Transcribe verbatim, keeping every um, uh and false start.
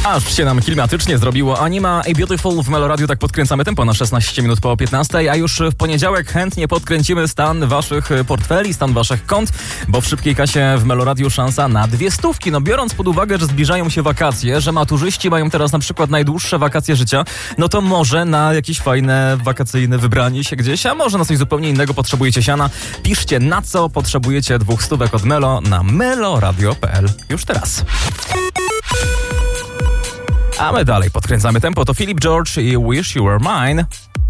Aż się nam klimatycznie zrobiło. Anima A Beautiful w Meloradiu, tak podkręcamy tempo na szesnaście minut po piętnastej, a już w poniedziałek chętnie podkręcimy stan waszych portfeli, stan waszych kont, bo w szybkiej kasie w Meloradiu szansa na dwie stówki. No biorąc pod uwagę, że zbliżają się wakacje, że maturzyści mają teraz na przykład najdłuższe wakacje życia, no to może na jakieś fajne wakacyjne wybranie się gdzieś, a może na coś zupełnie innego potrzebujecie siana. Piszcie, na co potrzebujecie dwóch stówek od Melo na meloradio kropka p l już teraz. A my dalej podkręcamy tempo. To Philip George i Wish You Were Mine.